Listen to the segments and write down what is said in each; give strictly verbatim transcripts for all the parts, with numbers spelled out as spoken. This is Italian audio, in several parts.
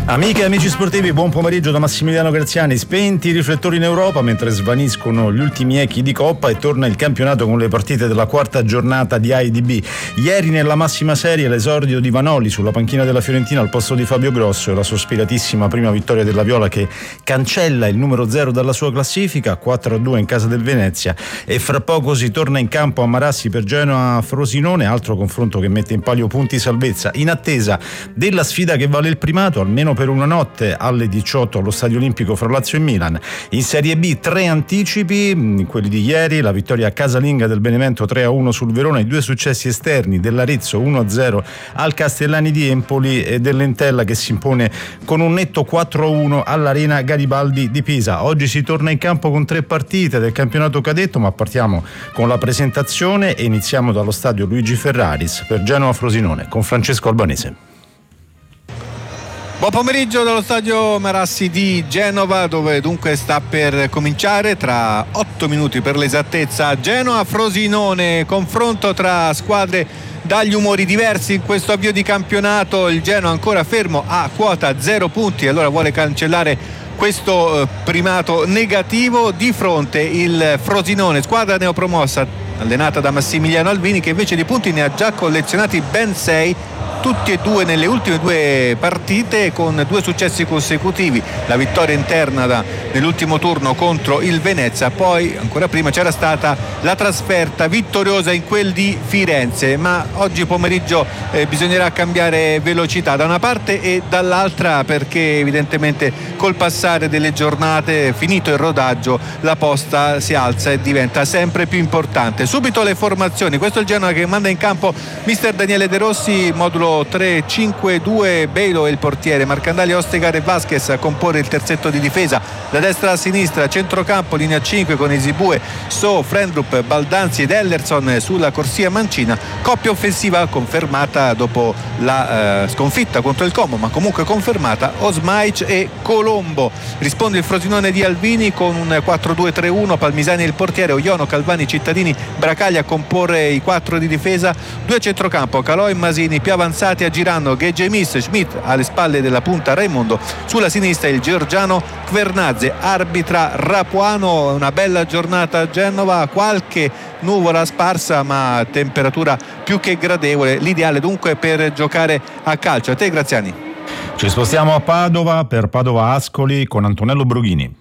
Amiche e amici sportivi, buon pomeriggio da Massimiliano Graziani. Spenti i riflettori in Europa mentre svaniscono gli ultimi echi di Coppa e torna il campionato con le partite della quarta giornata di A I D B. Ieri nella massima serie l'esordio di Vanoli sulla panchina della Fiorentina al posto di Fabio Grosso e la sospiratissima prima vittoria della Viola che cancella il numero zero dalla sua classifica, quattro a due in casa del Venezia, e fra poco si torna in campo a Marassi per Genoa Frosinone, altro confronto che mette in palio punti salvezza in attesa della sfida che vale il primato almeno per una notte alle diciotto allo Stadio Olimpico fra Lazio e Milan. In Serie B tre anticipi, quelli di ieri, la vittoria casalinga del Benevento tre a uno sul Verona, i due successi esterni dell'Arezzo uno a zero al Castellani di Empoli e dell'Entella che si impone con un netto quattro a uno all'Arena Garibaldi di Pisa. Oggi si torna in campo con tre partite del campionato cadetto, ma partiamo con la presentazione e iniziamo dallo Stadio Luigi Ferraris per Genoa Frosinone con Francesco Albanese. Buon pomeriggio dallo stadio Marassi di Genova, dove dunque sta per cominciare tra otto minuti per l'esattezza Genoa-Frosinone, confronto tra squadre dagli umori diversi in questo avvio di campionato. Il Genoa ancora fermo a quota zero punti, allora vuole cancellare questo primato negativo. Di fronte il Frosinone, squadra neopromossa allenata da Massimiliano Alvini, che invece di punti ne ha già collezionati ben sei, tutti e due nelle ultime due partite con due successi consecutivi, la vittoria interna da, nell'ultimo turno contro il Venezia, poi ancora prima c'era stata la trasferta vittoriosa in quel di Firenze. Ma oggi pomeriggio eh, bisognerà cambiare velocità da una parte e dall'altra, perché evidentemente col passare delle giornate, finito il rodaggio, la posta si alza e diventa sempre più importante. Subito le formazioni, questo è il Genoa che manda in campo mister Daniele De Rossi, modulo tre cinque due, Beilo è il portiere, Marcandali, Ostegar e Vasquez a comporre il terzetto di difesa, da destra a sinistra, centrocampo, linea cinque con Esibue, So, Frendrup, Baldanzi ed Ellerson sulla corsia mancina, coppia offensiva confermata dopo la eh, sconfitta contro il Como, ma comunque confermata, Osmaic e Colombo. Risponde il Frosinone di Alvini con un quattro due tre uno, Palmisani il portiere, Oiono, Calvani, Cittadini, Bracaglia a comporre i quattro di difesa, due a centrocampo, Calò e Masini, più avanzati a Girano, Gheggemis, Schmidt alle spalle della punta Raimondo, sulla sinistra il georgiano Kvernadze, arbitra Rapuano. Una bella giornata a Genova, qualche nuvola sparsa ma temperatura più che gradevole, l'ideale dunque per giocare a calcio. A te Graziani. Ci spostiamo a Padova per Padova Ascoli con Antonello Brughini.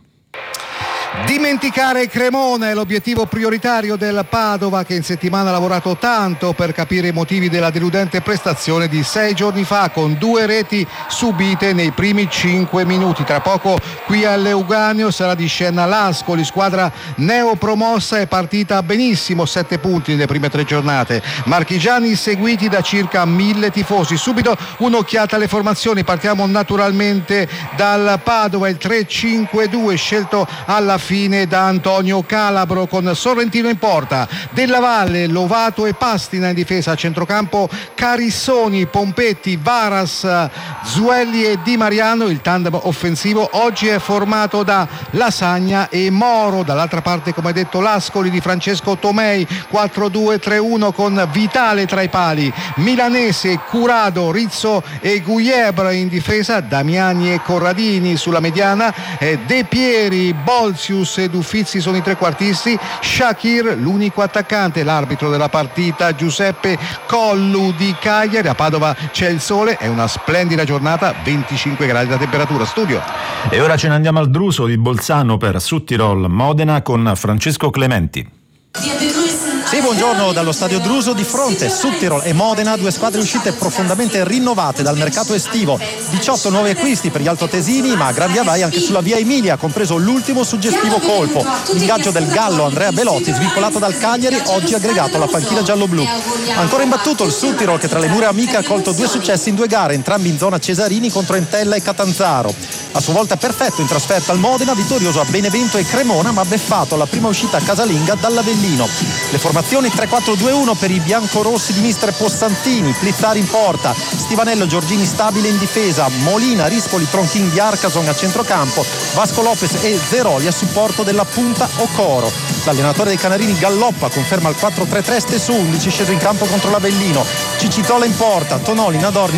Dimenticare Cremona è l'obiettivo prioritario del Padova, che in settimana ha lavorato tanto per capire i motivi della deludente prestazione di sei giorni fa, con due reti subite nei primi cinque minuti. Tra poco qui all'Euganeo sarà di scena l'Ascoli, squadra neopromossa, è partita benissimo, sette punti nelle prime tre giornate, marchigiani seguiti da circa mille tifosi. Subito un'occhiata alle formazioni, partiamo naturalmente dal Padova, il tre cinque due scelto alla fine da Antonio Calabro, con Sorrentino in porta, Della Valle, Lovato e Pastina in difesa, a centrocampo Carissoni, Pompetti, Varas, Zuelli e Di Mariano. Il tandem offensivo oggi è formato da Lasagna e Moro, dall'altra parte come detto l'Ascoli di Francesco Tomei, quattro due tre uno con Vitale tra i pali, Milanese, Curado, Rizzo e Gugliebra in difesa, Damiani e Corradini sulla mediana, eh, De Pieri, Bolzius ed Uffizi sono i trequartisti, Shakir l'unico attaccante, l'arbitro della partita Giuseppe Collu di Cagliari. A Padova c'è il sole, è una splendida giornata, venticinque gradi la temperatura. Studio. E ora ce ne andiamo al Druso di Bolzano per Südtirol Modena con Francesco Clementi. Sì, buongiorno dallo stadio Druso. Di fronte Südtirol e Modena, due squadre uscite profondamente rinnovate dal mercato estivo, diciotto nuovi acquisti per gli altoatesini, ma gran via vai anche sulla via Emilia, compreso l'ultimo suggestivo colpo, l'ingaggio del Gallo Andrea Belotti, svincolato dal Cagliari, oggi aggregato alla panchina giallo-blu. Ancora imbattuto il Südtirol, che tra le mura amiche ha colto due successi in due gare, entrambi in zona Cesarini contro Entella e Catanzaro. A sua volta perfetto in trasferta al Modena, vittorioso a Benevento e Cremona, ma beffato alla prima uscita casalinga dall'Avellino. Le formazioni tre quattro due uno per i biancorossi di mister Possantini, Plizzari in porta, Stivanello, Giorgini stabile in difesa, Molina, Rispoli, Tronchin di Arcason a centrocampo, Vasco Lopez e Zeroli a supporto della punta Ocoro. L'allenatore dei Canarini Galloppa conferma il quattro tre tre stesso undici sceso in campo contro l'Avellino, Cicitola in porta, Tonoli, Nador,